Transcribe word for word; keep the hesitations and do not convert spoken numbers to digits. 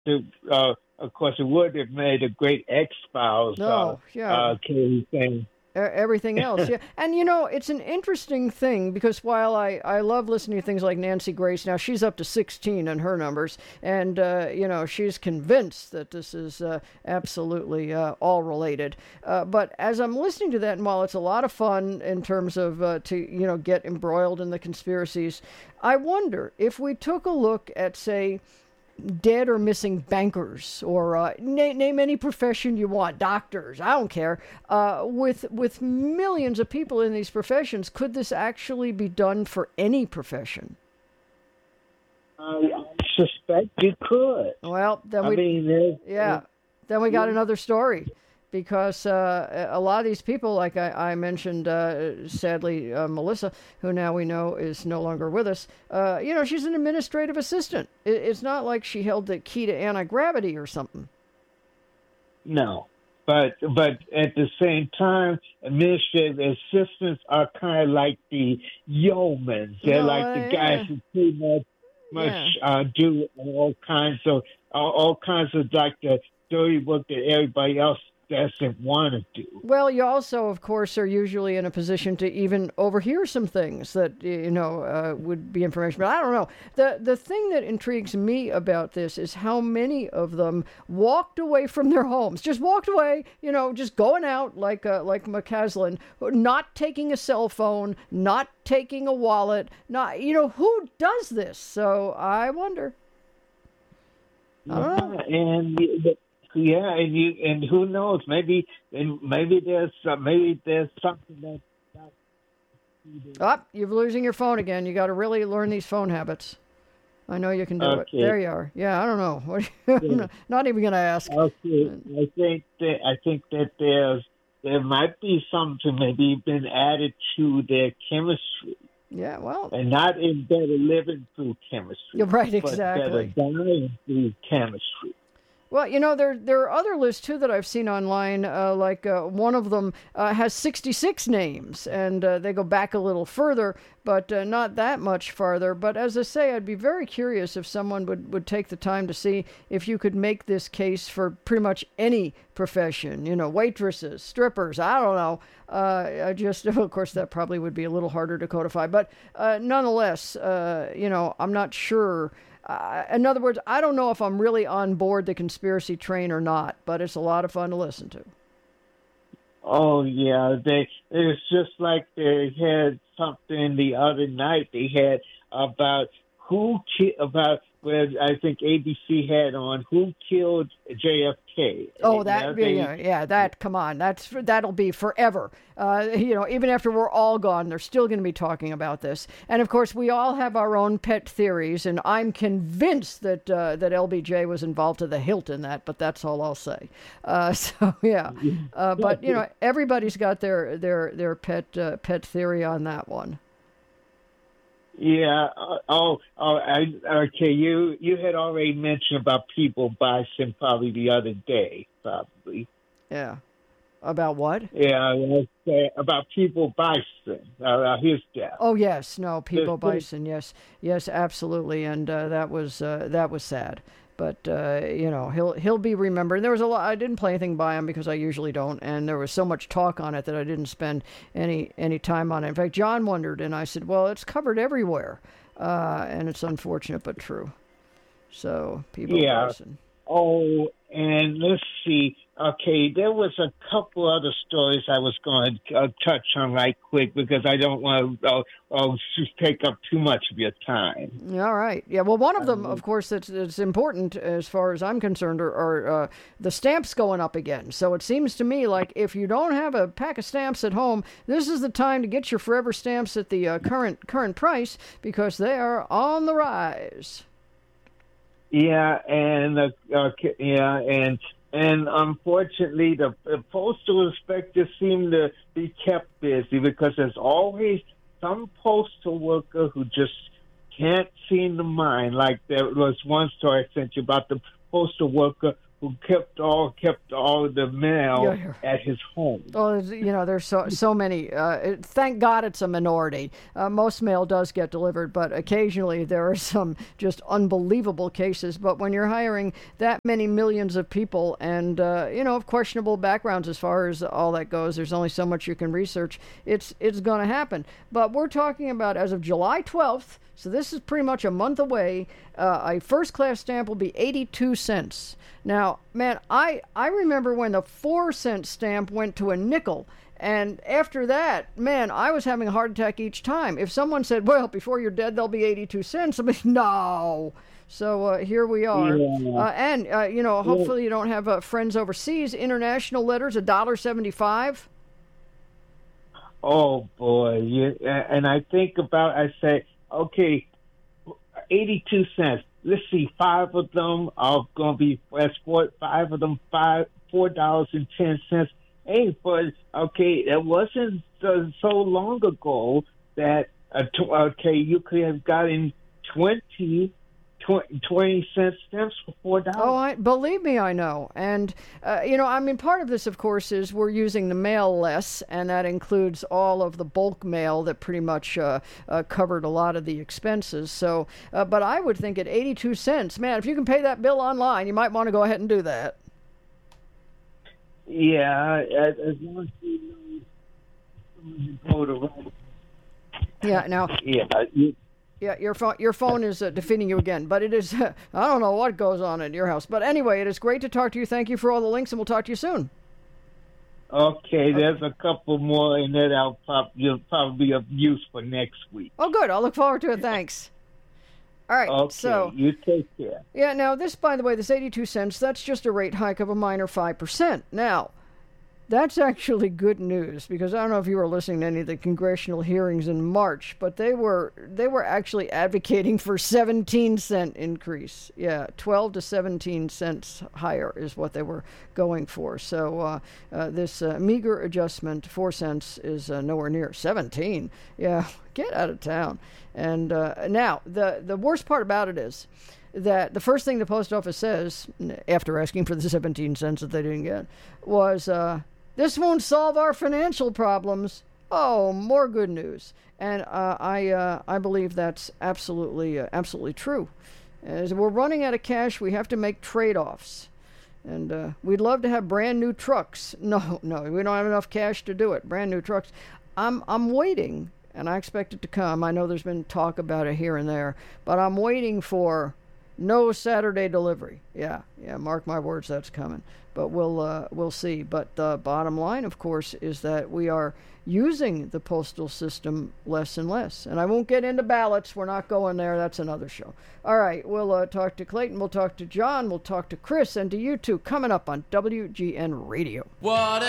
the, uh, of course, it would have made a great X Files uh, No, yeah. uh, thing. E- everything else. Yeah. And you know, it's an interesting thing because while I, I love listening to things like Nancy Grace, now she's up to sixteen in her numbers, and, uh, you know, she's convinced that this is uh, absolutely uh, all related. Uh, but as I'm listening to that, and while it's a lot of fun in terms of uh, to, you know, get embroiled in the conspiracies, I wonder if we took a look at, say, dead or missing bankers, or uh, na- name any profession you want, doctors, I don't care, uh, with with millions of people in these professions, could this actually be done for any profession? I suspect you could. Well, then I we, mean, yeah, then we got another story. Because uh, a lot of these people, like I, I mentioned, uh, sadly, uh, Melissa, who now we know is no longer with us, uh, you know, she's an administrative assistant. It, it's not like she held the key to anti-gravity or something. No. But but at the same time, administrative assistants are kind of like the yeomen. They're No, like uh, the yeah. guys who pretty much, much Yeah. uh, do all kinds of all, all kinds of like the dirty work that everybody else doesn't want to do. Well, you also, of course, are usually in a position to even overhear some things that, you know, uh, would be information. But I don't know. The the thing that intrigues me about this is how many of them walked away from their homes, just walked away, you know, just going out like uh, like McCaslin, not taking a cell phone, not taking a wallet, not, you know, who does this? So I wonder. I don't know. Yeah, and the, yeah, and you and who knows? Maybe and maybe there's uh, maybe there's something that. Oh, you're losing your phone again. You got to really learn these phone habits. I know you can do Okay. it. There you are. Yeah, I don't know. What are you, I'm not, not even going to ask. Okay, I think that I think that there's there might be something maybe been added to their chemistry, Yeah, well, and not in better living through chemistry. you're right, But exactly. better dying through chemistry. Well, you know, there there are other lists, too, that I've seen online. Uh, like uh, one of them uh, has sixty-six names, and uh, they go back a little further, but uh, not that much farther. But as I say, I'd be very curious if someone would, would take the time to see if you could make this case for pretty much any profession, you know, waitresses, strippers, I don't know. Uh, I just, of course, that probably would be a little harder to codify. But uh, nonetheless, uh, you know, I'm not sure. Uh, in other words, I don't know if I'm really on board the conspiracy train or not, but it's a lot of fun to listen to. Oh yeah, they it's just like they had something the other night. They had about who ki- about where I think A B C had on who killed J F K. Oh, that And they- yeah, yeah, that come on, that's that'll be forever. Uh, you know, even after we're all gone, they're still going to be talking about this. And of course, we all have our own pet theories, and I'm convinced that uh, that L B J was involved to the hilt in that. But that's all I'll say. Uh, so yeah, uh, but you know, everybody's got their their their pet uh, pet theory on that one. Yeah. uh, Oh. Oh. I, okay. You you had already mentioned about People Bison probably the other day, probably. Yeah, about what? Yeah. Let's say about People Bison, uh, his death. Oh yes, no, People The- the- Bison, yes, yes, absolutely, and uh, that was uh, that was sad. But uh, you know, he'll he'll be remembered. And there was a lot. I didn't play anything by him because I usually don't, and there was so much talk on it that I didn't spend any any time on it. In fact, John wondered, and I said, "Well, it's covered everywhere," uh, and it's unfortunate but true. So, People Yeah. Bison. Oh, and let's see. Okay, there was a couple other stories I was going to uh, touch on right quick because I don't want to uh, uh, just take up too much of your time. All right. Yeah. Well, one of them, of course, that's, that's important as far as I'm concerned, are, are uh, the stamps going up again. So it seems to me like if you don't have a pack of stamps at home, this is the time to get your forever stamps at the uh, current current price because they are on the rise. Yeah, and uh, okay, yeah, and and unfortunately, the, the postal inspectors seem to be kept busy because there's always some postal worker who just can't seem to mind. Like there was one story I sent you about the postal worker who kept all kept all the mail Yeah, yeah. at his home. Oh, you know, there's so so many. Uh, it- thank God it's a minority. Uh, most mail does get delivered, but occasionally there are some just unbelievable cases. But when you're hiring that many millions of people and, uh, you know, of questionable backgrounds as far as all that goes, there's only so much you can research. It's, it's going to happen. But we're talking about as of July twelfth, so this is pretty much a month away, uh, a first-class stamp will be eighty-two cents. Now, man, I, I remember when the four cent stamp went to a nickel. And after that, man, I was having a heart attack each time. If someone said, well, before you're dead, there'll be eighty-two cents, I'd be, no. So uh, here we are. Yeah. Uh, and, uh, you know, hopefully you don't have uh, friends overseas. International letters, one dollar seventy-five. Oh boy, yeah, and I think about. I say, okay, eighty-two cents. Let's see, five of them are going to be that's four, five of them five four dollars and ten cents. Hey, but okay, it wasn't uh, so long ago that uh, t- okay you could have gotten twenty. twenty cent stamps for four dollars. Oh, I, believe me, I know. And, uh, you know, I mean, part of this, of course, is we're using the mail less, and that includes all of the bulk mail that pretty much uh, uh, covered a lot of the expenses. So, uh, but I would think at eighty-two cents, man, if you can pay that bill online, you might want to go ahead and do that. Yeah, as, as long as you know go to right. Yeah, now... Yeah, you, Yeah, your phone your phone is uh, defeating you again, but it is, uh, I don't know what goes on at your house. But anyway, it is great to talk to you. Thank you for all the links, and we'll talk to you soon. Okay, there's a couple more in there that'll probably, you'll probably be of use for next week. Oh, good. I'll look forward to it. Thanks. All right, Okay, so... you take care. Yeah, now this, by the way, this eighty-two cents, that's just a rate hike of a minor five percent. Now, that's actually good news, because I don't know if you were listening to any of the congressional hearings in March, but they were they were actually advocating for seventeen cent increase. Yeah, twelve to seventeen cents higher is what they were going for. So uh, uh, this uh, meager adjustment, four cents, is uh, nowhere near seventeen. Yeah, get out of town. And uh, now, the, the worst part about it is that the first thing the post office says, after asking for the seventeen cents that they didn't get, was... Uh, This won't solve our financial problems. Oh, more good news. And uh, I uh, I believe that's absolutely uh, absolutely true. As we're running out of cash, we have to make trade-offs. And uh, we'd love to have brand new trucks. No, no, we don't have enough cash to do it. Brand new trucks. I'm I'm waiting, and I expect it to come. I know there's been talk about it here and there, but I'm waiting for no Saturday delivery. Yeah, yeah, mark my words, that's coming. But we'll uh, we'll see. But the bottom line, of course, is that we are using the postal system less and less. And I won't get into ballots. We're not going there. That's another show. All right, we'll uh, talk to Clayton. We'll talk to John. We'll talk to Chris. And to you two coming up on W G N Radio. What